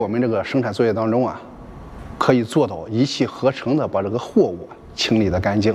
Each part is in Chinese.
我们这个生产作业当中啊，可以做到一气呵成的把这个货物清理得干净。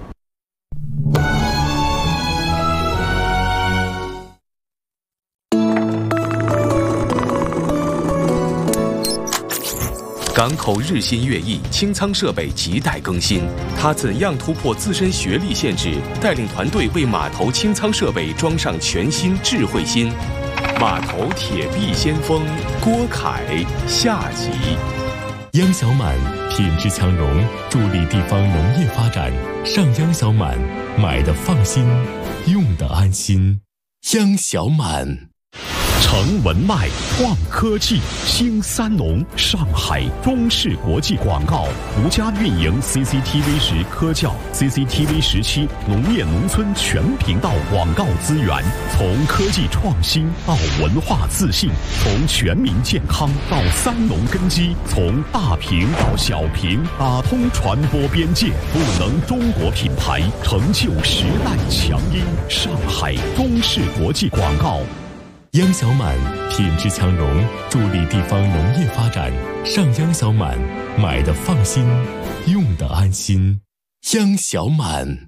港口日新月异，清仓设备亟待更新。他怎样突破自身学历限制，带领团队为码头清仓设备装上全新智慧芯？码头铁臂先锋郭凯下集。 央小满品质强融，助力地方农业发展。上央小满，买的放心，用的安心。央小满。 成文脉创科技，新三农上海中视国际广告独家运营 CCTV 10科教 CCTV 17农业农村全频道广告资源，从科技创新到文化自信，从全民健康到三农根基，从大屏到小屏，打通传播边界，赋能中国品牌，成就时代强音。上海中视国际广告。 央小满品质强融，助力地方农业发展。上央小满，买的放心，用的安心。央小满。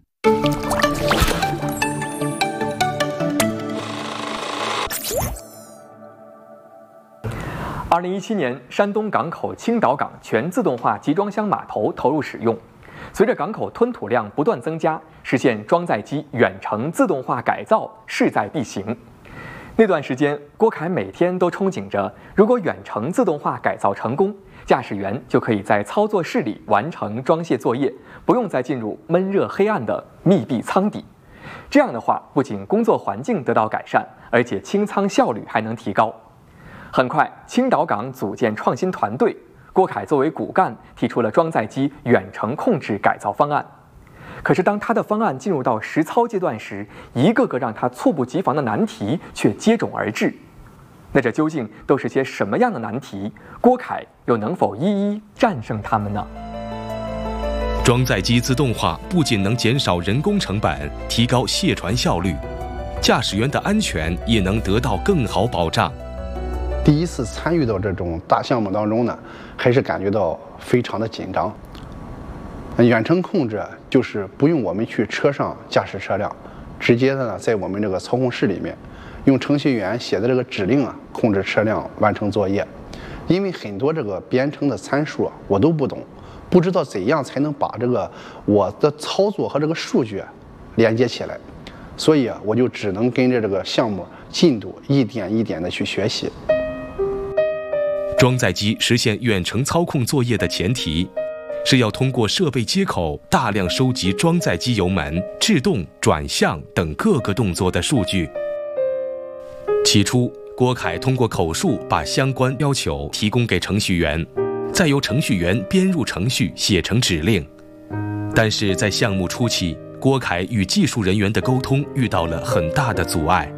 2017年，山东港口青岛港全自动化集装箱码头投入使用。随着港口吞吐量不断增加，实现装载机远程自动化改造势在必行。那段时间，郭凯每天都憧憬着，如果远程自动化改造成功，驾驶员就可以在操作室里完成装卸作业，不用再进入闷热黑暗的密闭舱底。这样的话，不仅工作环境得到改善，而且清仓效率还能提高。很快，青岛港组建创新团队，郭凯作为骨干，提出了装载机远程控制改造方案。可是当他的方案进入到实操阶段时，一个个让他猝不及防的难题却接踵而至。那这究竟都是些什么样的难题？郭凯又能否一一战胜他们呢？ 装载机自动化不仅能减少人工成本，提高卸船效率，驾驶员的安全也能得到更好保障。 第一次参与到这种大项目当中呢，还是感觉到非常的紧张。远程控制就是不用我们去车上驾驶车辆，直接的呢在我们这个操控室里面，用程序员写的这个指令啊，控制车辆完成作业。因为很多这个编程的参数我都不懂，不知道怎样才能把这个我的操作和这个数据连接起来，所以我就只能跟着这个项目进度一点一点的去学习。 装载机实现远程操控作业的前提，是要通过设备接口大量收集装载机油门、制动、转向等各个动作的数据。起初，郭凯通过口述把相关要求提供给程序员，再由程序员编入程序写成指令。但是在项目初期，郭凯与技术人员的沟通遇到了很大的阻碍。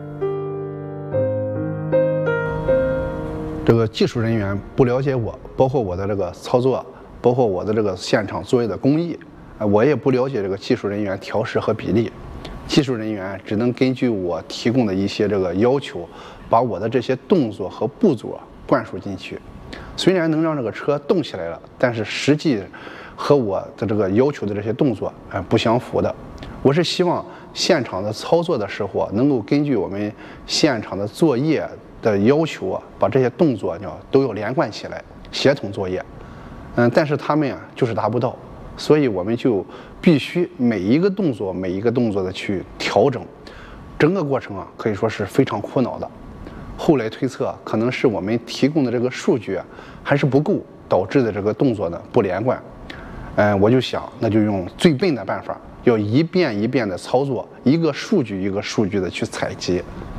这个技术人员不了解我，包括我的这个操作，包括我的这个现场作业的工艺，我也不了解这个技术人员调试和比例。技术人员只能根据我提供的一些这个要求，把我的这些动作和步骤灌输进去。虽然能让这个车动起来了，但是实际和我的这个要求的这些动作不相符的。我是希望现场的操作的时候能够根据我们现场的作业的要求把这些动作都要连贯起来，协同作业。但是他们就是达不到，所以我们就必须每一个动作的去调整，整个过程可以说是非常苦恼的。后来推测，可能是我们提供的这个数据还是不够，导致的这个动作呢不连贯。我就想，那就用最笨的办法，要一遍一遍的操作，一个数据一个数据的去采集。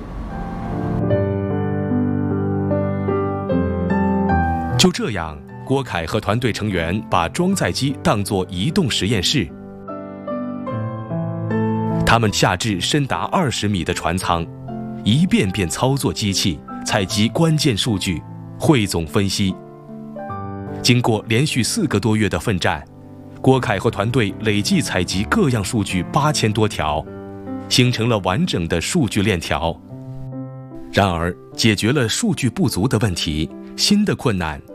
就这样，郭凯和团队成员把装载机当作移动实验室。他们下至深达20米的船舱，一遍遍操作机器，采集关键数据，汇总分析。经过连续4个多月的奋战，郭凯和团队累计采集各样数据8000多条，形成了完整的数据链条。然而，解决了数据不足的问题， 新的困难